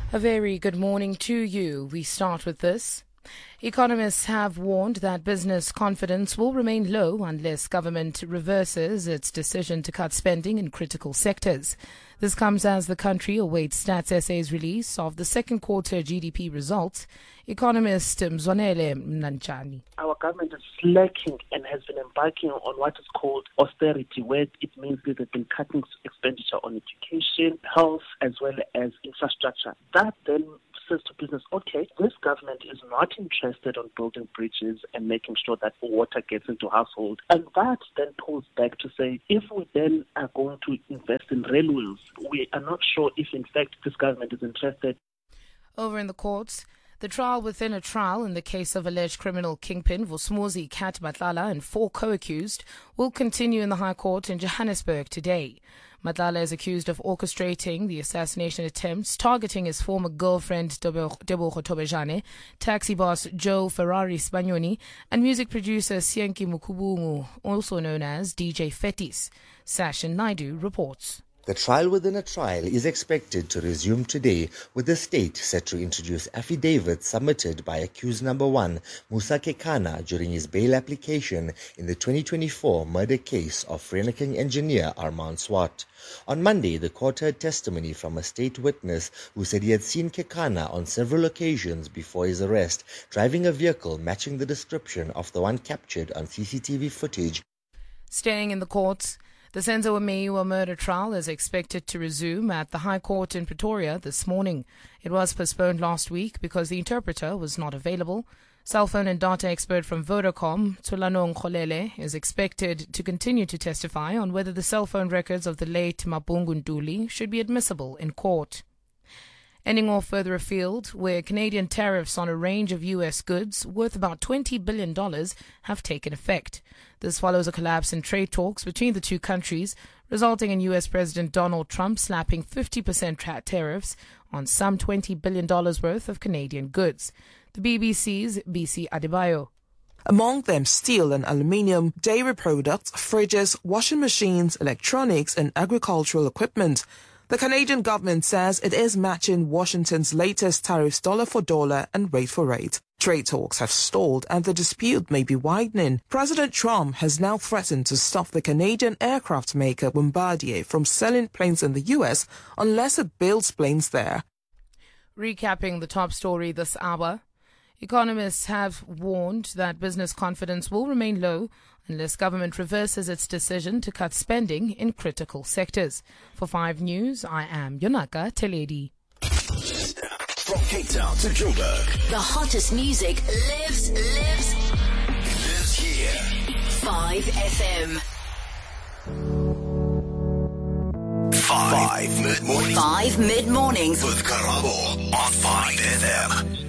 A very good morning to you. We start with this. Economists have warned that business confidence will remain low unless government reverses its decision to cut spending in critical sectors. This comes as the country awaits Stats SA's release of the second quarter GDP results. Economist Mzwanele Mnanchani. Our government is slacking and has been embarking on what is called austerity, where it means that they've been cutting expenditure on education, health, as well as infrastructure. That then says to business, okay, this government is not interested on building bridges and making sure that water gets into households. And that then pulls back to say, if we then are going to invest in railways, we are not sure if in fact this government is interested. Over in the courts, the trial within a trial in the case of alleged criminal kingpin Vusumuzi Kat Matlala and 4 co-accused will continue in the High Court in Johannesburg today. Matlala is accused of orchestrating the assassination attempts targeting his former girlfriend Tebogo Tobejane, taxi boss Joe Ferrari Spagnoni, and music producer Sienki Mukubungu, also known as DJ Fetis. Sashin Naidu reports. The trial within a trial is expected to resume today, with the state set to introduce affidavits submitted by accused number 1, Musa Kekana, during his bail application in the 2024 murder case of Reneken engineer Armand Swart. On Monday, the court heard testimony from a state witness who said he had seen Kekana on several occasions before his arrest, driving a vehicle matching the description of the one captured on CCTV footage. Staying in the courts, the Senzo Meyiwa murder trial is expected to resume at the High Court in Pretoria this morning. It was postponed last week because the interpreter was not available. Cell phone and data expert from Vodacom, Tulano Nkholele, is expected to continue to testify on whether the cell phone records of the late Mabungu Ntuli should be admissible in court. Ending off further afield, where Canadian tariffs on a range of U.S. goods worth about $20 billion have taken effect. This follows a collapse in trade talks between the two countries, resulting in U.S. President Donald Trump slapping 50% tariffs on some $20 billion worth of Canadian goods. The BBC's BC Adebayo. Among them, steel and aluminium, dairy products, fridges, washing machines, electronics and agricultural equipment. The Canadian government says it is matching Washington's latest tariffs dollar for dollar and rate for rate. Trade talks have stalled and the dispute may be widening. President Trump has now threatened to stop the Canadian aircraft maker Bombardier from selling planes in the U.S. unless it builds planes there. Recapping the top story this hour, economists have warned that business confidence will remain low unless government reverses its decision to cut spending in critical sectors. For 5 News, I am Yonaka Teledi. From Cape Town to Joburg, the hottest music lives here. 5 FM. 5 mid-mornings. 5 mid-mornings With Karabo on 5 FM.